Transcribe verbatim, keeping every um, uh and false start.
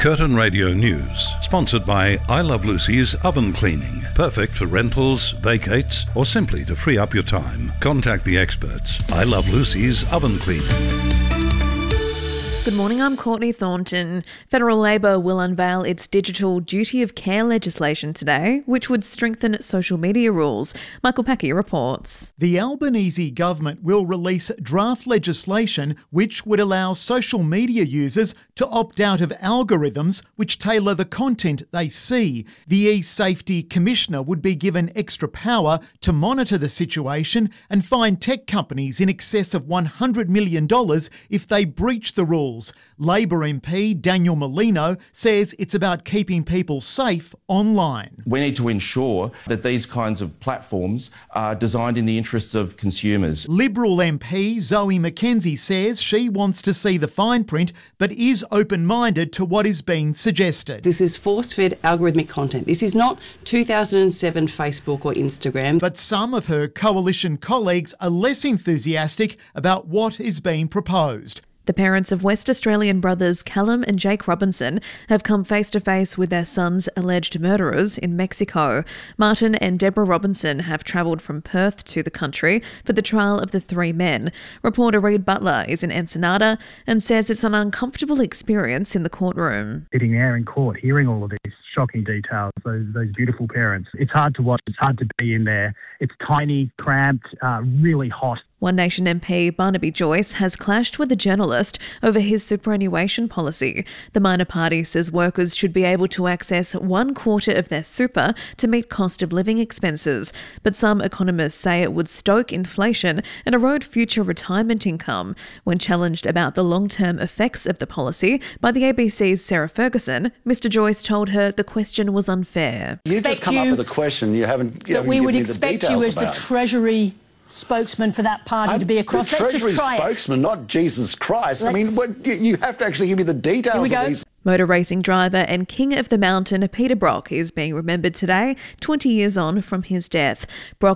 Curtin Radio News, sponsored by I Love Lucy's Oven Cleaning. Perfect for rentals, vacates, or simply to free up your time. Contact the experts. I Love Lucy's Oven Cleaning. Good morning, I'm Courtney Thornton. Federal Labor will unveil its digital duty of care legislation today, which would strengthen social media rules. Michael Packy reports. The Albanese government will release draft legislation which would allow social media users to opt out of algorithms which tailor the content they see. The e-Safety Commissioner would be given extra power to monitor the situation and fine tech companies in excess of one hundred million dollars if they breach the rules. Labor M P Daniel Molino says it's about keeping people safe online. We need to ensure that these kinds of platforms are designed in the interests of consumers. Liberal M P Zoe McKenzie says she wants to see the fine print but is open-minded to what is being suggested. This is force-fed algorithmic content. This is not two thousand seven Facebook or Instagram. But some of her coalition colleagues are less enthusiastic about what is being proposed. The parents of West Australian brothers Callum and Jake Robinson have come face-to-face with their son's alleged murderers in Mexico. Martin and Deborah Robinson have travelled from Perth to the country for the trial of the three men. Reporter Reid Butler is in Ensenada and says it's an uncomfortable experience in the courtroom. Sitting there in court, hearing all of these shocking details, those, those beautiful parents. It's hard to watch, it's hard to be in there. It's tiny, cramped, uh, really hot. One Nation M P Barnaby Joyce has clashed with a journalist over his superannuation policy. The minor party says workers should be able to access one quarter of their super to meet cost of living expenses. But some economists say it would stoke inflation and erode future retirement income. When challenged about the long-term effects of the policy by the A B C's Sarah Ferguson, Mister Joyce told her the question was unfair. You just come up with a question you haven't, you that haven't we would given me the expect details you as about. the Treasury spokesman for that party I'm to be across. the Let's Treasury just try spokesman, it. not Jesus Christ. Let's... I mean, what, you, you have to actually give me the details Here we go. of these. Motor racing driver and king of the mountain Peter Brock is being remembered today, twenty years on from his death. Brock